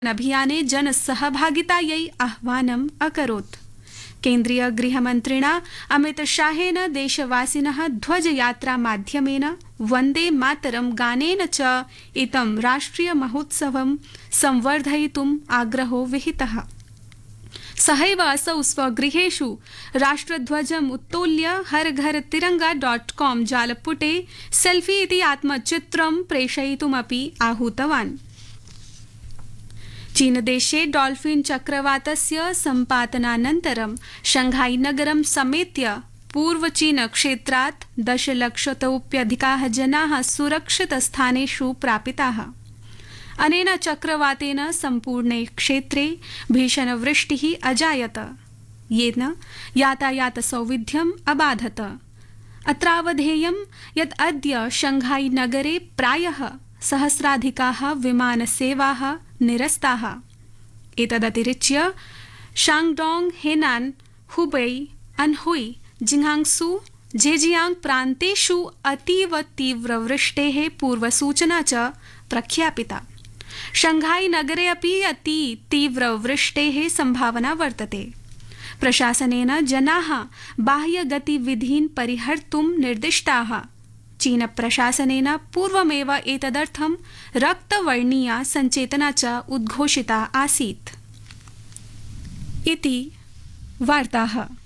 अभियाने जनसहभागितायै आह्वानम् अकरोत्। केन्द्रीय गृहमन्त्रिणा अमितशाहेन देशवासिनः ध्वजयात्रा माध्यमेन वन्दे मातरं गानेन च इतं राष्ट्रियमहोत्सवं संवर्धयितुम् आग्रहो विहितः। सहैव असौ स्वगृहेषु राष्ट्रध्वजम् उत्तोल्य हरघरतिरंगा.com जालपुटे सेल्फी इति आत्मचित्रं प्रेषयितुमपि आहूतवान्। चीनदेशे डॉल्फिन चक्रवातस्य सम्पातनानन्तरं शंघाई नगरं समेत्य पूर्वचीनक्षेत्रात् 10,00,000तोऽप्यधिकाः जनाः सुरक्षितस्थानेषु प्रापिताः। अनेन चक्रवातेन सम्पूर्णे क्षेत्रे भीषणवृष्टिः अजायत, येन यातायातसौविध्यम् अबाधत। अत्रावधेयं यत् अद्य शंघाई नगरे प्रायः सहस्राधिकाः विमानसेवाः निरस्ताः। एतदतिरिच्य शांगडोंग, हेनान, हुबेई, अनहुई, जिंगांसू, झेजियांग प्रान्तेषु अतीव तीव्रवृष्टेः पूर्वसूचना च प्रख्यापिता। शंघाई नगरे अपि अति तीव्रवृष्टेः संभावना वर्तते। प्रशासनेन जनाः बाह्यगतिविधीन् परिहर्तुं निर्दिष्टाः। चीन प्रशासनेन पूर्वमेव एतदर्थं रक्तवर्णीया सञ्चेतना च उद्घोषिता आसीत्। इति वार्ताः।